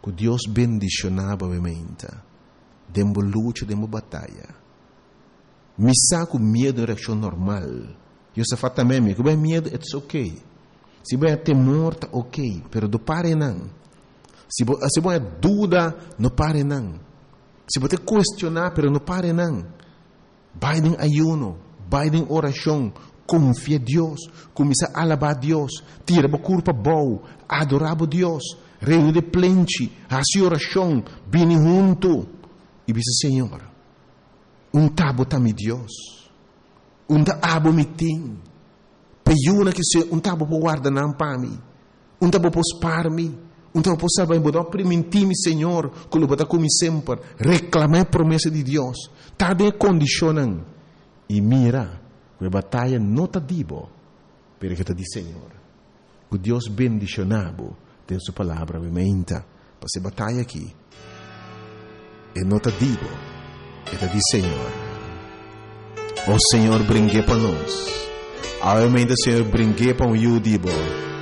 que Deus bendicionava obviamente. Demo luta, demo batalha. Me saco medo em reação normal. Eu só faço também, que medo, it's ok. Se vai temor, tá ok, pero não pare não. Se vai dúvida, não pare não. Se você questionar, pero não pare não. Vai em ayuno, vai em oração, confia em Deus, começa a alabar a Deus, tira a culpa boa, adorar a Deus, reino de plente, a sua oração, bem junto. E diz, Senhor, tabo tá mi Deus, tabo mi ting, peyuna que se tabo po guarda não para mim, tabo po spar-me, tabo po salvar me, do primentimi Senhor, quando bota como sempre, reclamar a promessa de Deus, tá de condicionam, e mira, que a batalha não tá dibo, pero que tá di Senhor, que Deus bendicionabo, tem sua palavra, obviamente, para essa batalha aqui, e não tá dibo, e tá di Senhor, o Senhor brinque para nós, obviamente o Senhor brinque para o dibo,